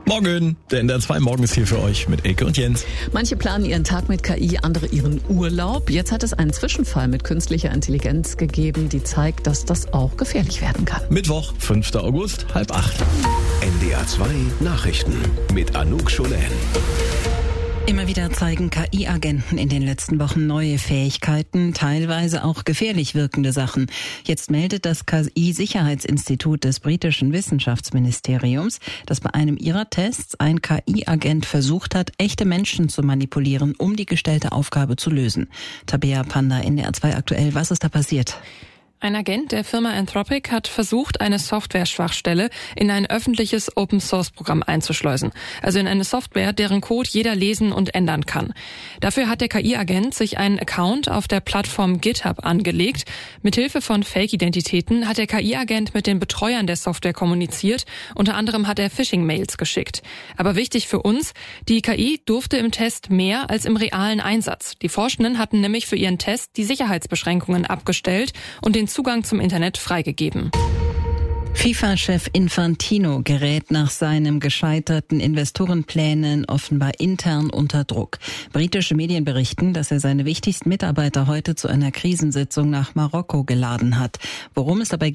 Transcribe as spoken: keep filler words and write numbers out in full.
Morgen, der N D R zwei Morgen ist hier für euch mit Elke und Jens. Manche planen ihren Tag mit K I, andere ihren Urlaub. Jetzt hat es einen Zwischenfall mit künstlicher Intelligenz gegeben, die zeigt, dass das auch gefährlich werden kann. Mittwoch, fünfter August, halb acht. N D R zwei Nachrichten mit Anouk Scholen. Immer wieder zeigen K I-Agenten in den letzten Wochen neue Fähigkeiten, teilweise auch gefährlich wirkende Sachen. Jetzt meldet das K I-Sicherheitsinstitut des britischen Wissenschaftsministeriums, dass bei einem ihrer Tests ein K I-Agent versucht hat, echte Menschen zu manipulieren, um die gestellte Aufgabe zu lösen. Tabea Panda, N D R zwei aktuell, was ist da passiert? Ein Agent der Firma Anthropic hat versucht, eine Software-Schwachstelle in ein öffentliches Open-Source-Programm einzuschleusen. Also in eine Software, deren Code jeder lesen und ändern kann. Dafür hat der K I-Agent sich einen Account auf der Plattform GitHub angelegt. Mithilfe von Fake-Identitäten hat der K I-Agent mit den Betreuern der Software kommuniziert. Unter anderem hat er Phishing-Mails geschickt. Aber wichtig für uns, die K I durfte im Test mehr als im realen Einsatz. Die Forschenden hatten nämlich für ihren Test die Sicherheitsbeschränkungen abgestellt und den Zugang zum Internet freigegeben. FIFA-Chef Infantino gerät nach seinen gescheiterten Investorenplänen offenbar intern unter Druck. Britische Medien berichten, dass er seine wichtigsten Mitarbeiter heute zu einer Krisensitzung nach Marokko geladen hat. Worum es dabei geht,